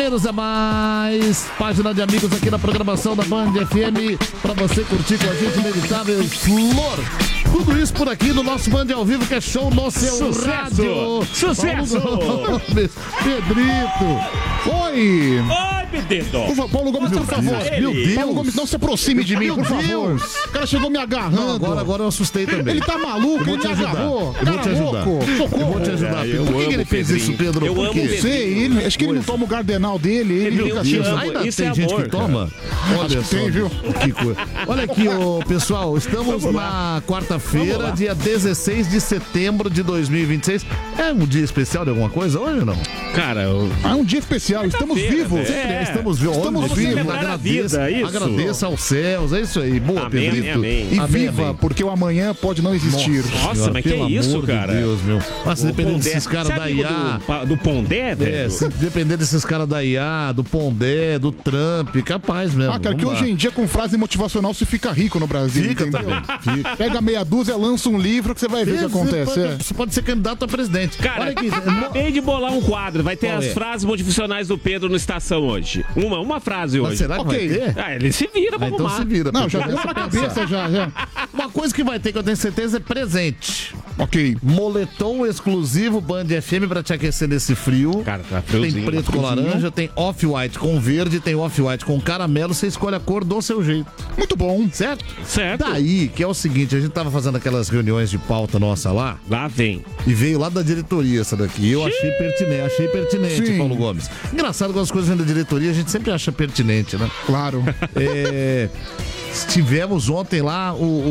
Menos é mais. Página de amigos aqui na programação da Band FM. Pra você curtir com a gente, Inevitável Flor. Tudo isso por aqui no nosso Band ao vivo, que é show no seu rádio. Sucesso! Pedrito. Oi! Oi, Pedrito! Paulo Gomes, por favor. Meu Deus. Paulo Gomes, não se aproxime de mim, por favor. O cara chegou me agarrando. Não, agora eu assustei também. Ele tá maluco, Eu vou ele te me ajudar. agarrou. Eu vou te ajudar. Socorro. Eu vou te ajudar, Pedro. Por que ele fez isso, Pedro? Eu Por amo quê? o Pedro. Sei, acho que ele não toma o Gardenal dele. Ele Eu fica te assim. amo. Ainda Isso tem é gente amor, que toma? Olha só, tem, viu? Que coisa. Olha aqui, ô, pessoal, estamos na quarta-feira, dia 16 de setembro de 2026. É um dia especial de alguma coisa hoje ou não? Cara, É um dia especial, estamos vivos. Estamos vivos. Estamos vivos. Agradeça, isso. Agradeça aos céus, é isso aí. Boa, Amém, Pedrito. amém. E Amém, viva, amém. porque o amanhã pode não existir. Nossa, Senhora, mas que pelo isso, amor cara? de Deus, meu. Mas O dependendo Pondé. desses caras Você é da amigo IA... do Pondé, velho? Se depender desses caras da IA, do Pondé, do Trump, capaz mesmo. Ah, cara, que Vamos lá. hoje em dia com frase motivacional se fica rico no Brasil, Fica entendeu? também, fica. Pega meia dúzia, lança um livro que você vai ver o que acontece. Você pode ser candidato a presidente. Cara, Olha aqui. acabei de bolar um quadro. Vai ter Qual as é? frases motivacionais do Pedro no Estação hoje. Uma frase Mas hoje. será que Ok. vai ter? Ah, ele se vira pra Ah, então arrumar. se vira. Não, porque já deu começa na a pensar. cabeça, já. Uma coisa que vai ter, que eu tenho certeza, é presente. Ok. Moletom exclusivo Band FM pra te aquecer nesse frio. Cara, tá Tem friozinho. preto com laranja, tem off-white com verde, tem off-white com caramelo. Você escolhe a cor do seu jeito. Muito bom. Certo? Certo. Daí, que é o seguinte, a gente tava fazendo aquelas reuniões de pauta nossa lá, Lá vem. e veio lá da diretoria essa daqui. Eu achei pertinente, Sim. Paulo Gomes. Engraçado que as coisas vêm da diretoria, a gente sempre acha pertinente, né? Claro. Tivemos ontem lá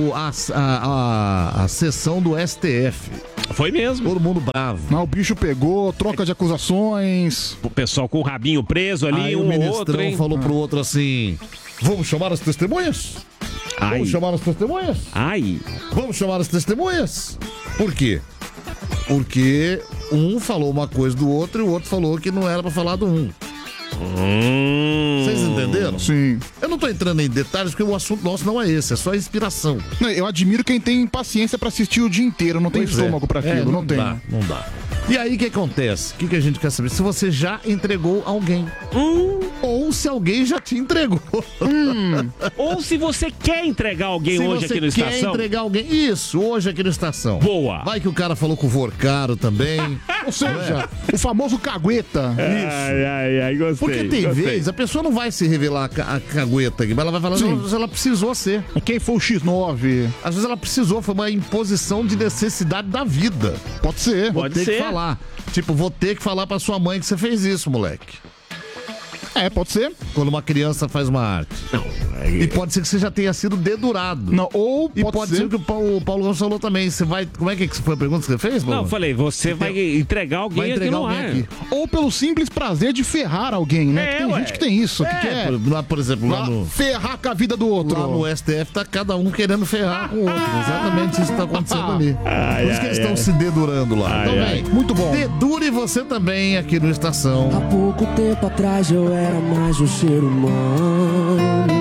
a sessão do STF. Foi mesmo. Todo mundo bravo. Não, o bicho pegou, troca de acusações. O pessoal com o rabinho preso ali, Aí o um ou ministrão outro, hein? falou pro outro assim: vamos chamar as testemunhas? Ai. Vamos chamar as testemunhas? Ai. Vamos chamar as testemunhas? Por quê? Porque um falou uma coisa do outro e o outro falou que não era pra falar do um. Vocês entenderam? Sim. Eu não tô entrando em detalhes porque o assunto nosso não é esse, é só inspiração. Não, eu admiro quem tem paciência pra assistir o dia inteiro, não tem Pois é. estômago pra aquilo, não tem. Dá, não dá. E aí o que acontece? O que a gente quer saber? Se você já entregou alguém. Ou se alguém já te entregou. Ou se você quer entregar alguém Se hoje você aqui no quer Estação. entregar alguém. Isso, hoje aqui no Estação. Boa. Vai que o cara falou com o Vorcaro também. Ou seja, o famoso cagueta. Ai, gostei. Porque tem vezes, a pessoa não vai se revelar a cagueta aqui, mas ela vai falar, Sim. não, às vezes ela precisou ser. Quem foi o X9? Às vezes ela precisou, foi uma imposição de necessidade da vida. Pode ser. Vou Pode ter ser. que falar. Tipo, vou ter que falar pra sua mãe que você fez isso, moleque. É, pode ser. Quando uma criança faz uma arte. E pode ser que você já tenha sido dedurado. Não, ou E pode, pode ser que o Paulo Gomes falou também. Você vai. Como é que foi a pergunta que você fez, Não, Paulo? eu falei, você vai entregar alguém Vai entregar aqui no alguém ar. aqui. Ou pelo simples prazer de ferrar alguém, né? É, Que tem ué. gente que tem isso, que quer Lá, por exemplo, lá no. ferrar com a vida do outro. Lá no STF tá cada um querendo ferrar com o outro. Exatamente isso que tá acontecendo ali. Por isso que eles estão se dedurando lá. Então, ai. vem. Muito bom. Dedure você também aqui no Estação. Há pouco tempo atrás eu era mais um ser humano.